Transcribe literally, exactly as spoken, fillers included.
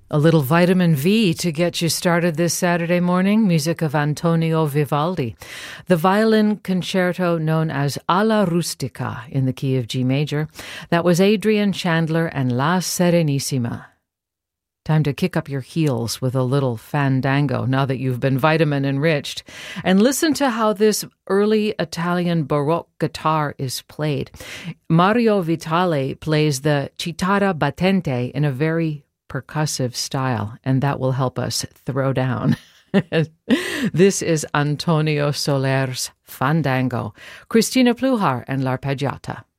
A little vitamin V to get you started this Saturday morning, music of Antonio Vivaldi. The violin concerto known as Alla Rustica in the key of G major. That was Adrian Chandler and La Serenissima. Time to kick up your heels with a little fandango now that you've been vitamin enriched. And listen to how this early Italian Baroque guitar is played. Mario Vitale plays the chitarra battente in a very percussive style, and that will help us throw down. This is Antonio Soler's Fandango, Cristina Pluhar and L'Arpeggiata.